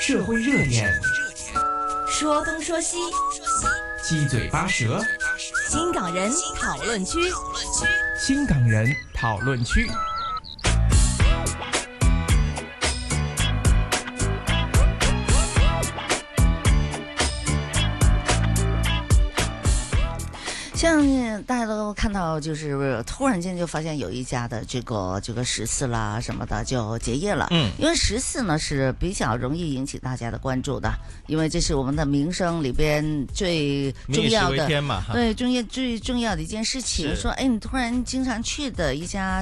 社会热点， 说东说西， 七嘴八舌， 新港人讨论区。 新港人讨论区。 像大家都看到，就是突然间就发现有一家的这个14啦什么的就结业了。因为14呢是比较容易引起大家的关注的，因为这是我们的民生里边最重要的，对，最重要的一件事情。说，哎，你突然经常去的一家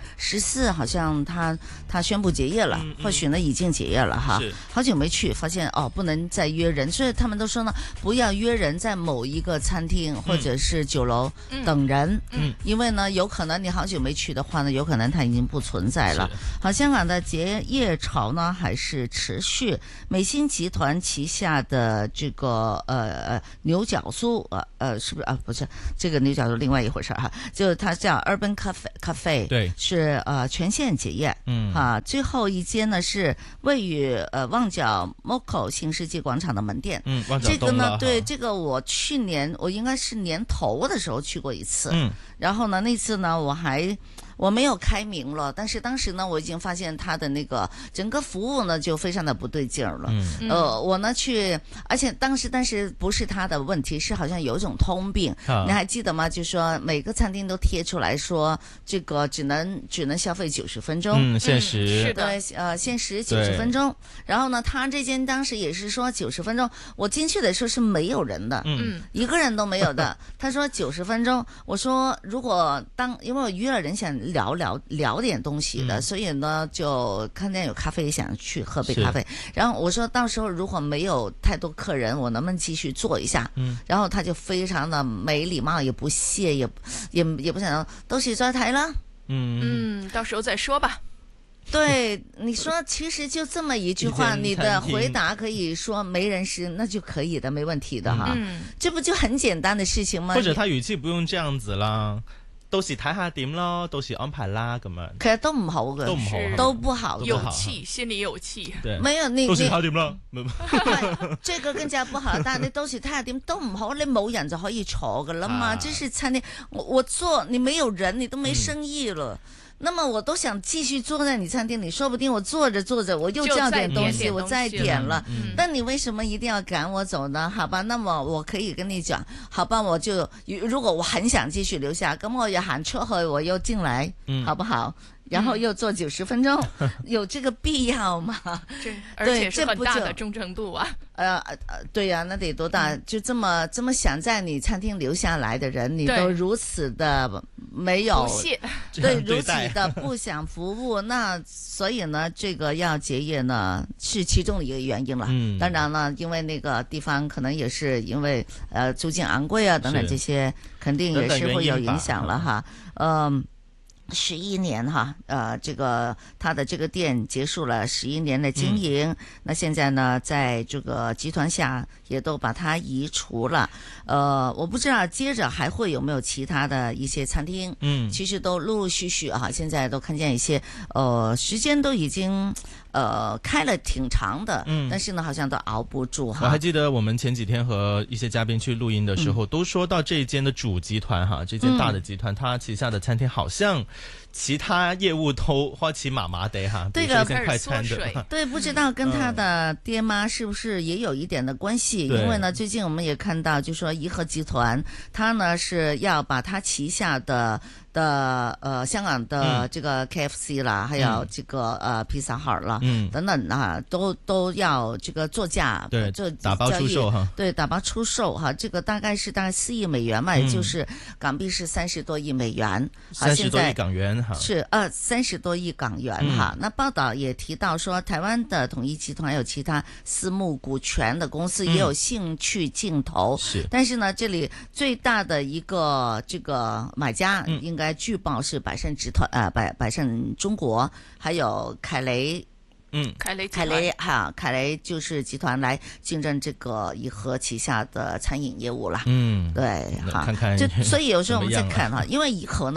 14，好像他宣布结业了，或许呢已经结业了哈。好久没去，发现不能再约人，所以他们都说呢，不要约人在某一个餐厅或者是酒楼等人，因为呢，有可能你好久没去的话呢，有可能它已经不存在了。好，香港的结业潮呢还是持续。美心集团旗下的这个牛角酥是不是不是这个牛角酥另外一回事哈，就它叫 Urban Cafe， 对， 是全线结业。最后一间呢是位于旺角 Moco 新世纪广场的门店。这个呢，对，这个我去年我应该是年头的时候去过一次，然后呢，那次呢我没有开明了，但是当时呢，我已经发现他的那个整个服务呢就非常的不对劲儿了。我呢去，而且但是不是他的问题，是好像有一种通病，你还记得吗？就说每个餐厅都贴出来说，这个只能消费90分钟， 限时， 是的， 对，限时90分钟。然后呢，他这间当时也是说90分钟，我进去的时候是没有人的，一个人都没有的。他说90分钟，我说如果因为我约了人想聊点东西的，所以呢就看见有咖啡想去喝杯咖啡，然后我说到时候如果没有太多客人，我能不能继续坐一下？然后他就非常的没礼貌，也不屑，也不想都是坐台了， 到时候再说吧。 对，你说其实就这么一句话，你的回答可以说没人时，那就可以的，没问题的哈。这不就很简单的事情吗？ 或者他语氣不用這樣子啦，到時睇下點咯，到時安排啦咁樣。 其實都唔好嘅，都不好， 有氣，心裡有氣。 對， 沒有你到時睇下點啦。 這個更加不好，但係你到時睇下點都唔好，你冇人就可以坐噶啦嘛。這是餐廳，我坐你沒有人，你都沒生意了。那麼我都想繼續坐在你餐廳裡，說不定我坐着我又叫點東西，我再點了。但你為什麼一定要趕我走呢？好吧，那麼我可以跟你講，好吧，我就如果我很想繼續留下，咁我又行出去，我又進來，好不好？然後又坐90分鐘，有這個必要嗎？ 而且是很大的忠誠度啊。 對呀，那得多大？就這麼想在你餐廳留下來的人，你都如此的沒有，對，如此的不想服務，那所以呢，這個要結業呢，是其中的一個原因了。當然了，因為那個地方可能也是因為租金昂貴啊等等這些，肯定也是會有影響了哈。11年哈，這個他的這個店結束了11年的經營，那現在呢，在這個集團下也都把它移除了。我不知道接着還會有沒有其他的一些餐廳，其實都陸陸續續啊，現在都看見一些，時間都已經開了挺長的，但是呢，好像都熬不住哈。 我還記得我們前幾天和一些嘉賓去錄音的時候，都說到這一間的主集團哈，這間大的集團，它旗下的餐廳好像其他業務都開始麻麻地哈， 對， 一些快餐的， 對，不知道跟他的爹媽是不是也有一點的關係？因為呢，最近我們也看到，就說怡和集團，它呢是要把它旗下的香港的這個 KFC 啦，還有這個披薩號啦，等等啊，都要這個作價， 對，打包出售哈， 對，打包出售哈，這個大概4億美元嘛，也就是港幣是30多億美元 ，30多億港元哈， 是30多億港元哈。那報道也提到說，台灣的統一集團還有其他私募股權的公司也有興趣競投，但是呢，這裡最大的一個這個買家應該據報是百勝集團百勝中國，還有凱雷。凱雷就是集團來競爭這個怡和旗下的餐飲業務啦。對哈，就所以有時候我們在看哈，因為怡和呢。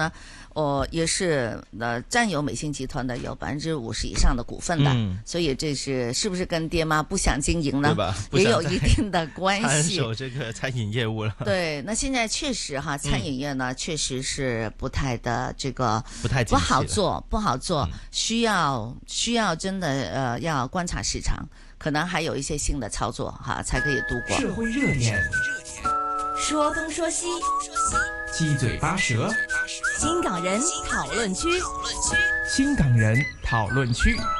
也是占有美心集团的有50%以上的股份的，所以这是不是跟爹妈不想经营呢？ 对吧？ 也有一定的关系。 参手这个餐饮业务了。 对，那现在确实哈，餐饮业呢，确实是不太的这个不好做，需要真的要观察市场，可能还有一些新的操作哈，才可以度过。 社会热点， 说东说西， 七嘴八舌， 新港人讨论区， 新港人讨论区。